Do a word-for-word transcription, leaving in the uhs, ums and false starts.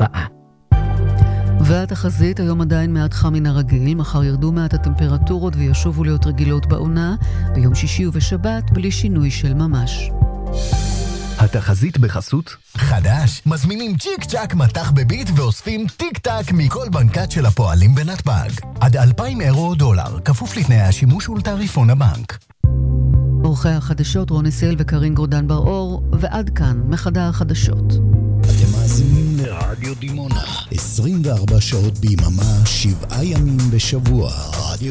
הבאה. והתחזית, היום עדיין מעט חם מן הרגיל, מחר ירדו מעט הטמפרטורות וישובו להיות רגילות בעונה, ביום שישי ובשבת בלי שינוי של ממש. התחזית בחסות חדש, מזמינים צ'יק צ'ק מתח בביט ואוספים טיק טק מכל בנקת של הפועלים בנתב"ג. עד אלפיים אירו או דולר, כפוף לתנאי השימוש ולתעריפון הבנק. עורכי החדשות רוני סייל וקרין גורדן בר-אור, ועד כאן מחדר החדשות. אתם מאזינים לרדיו דימונה, עשרים וארבע שעות ביממה, שבעה ימים בשבוע. רדיו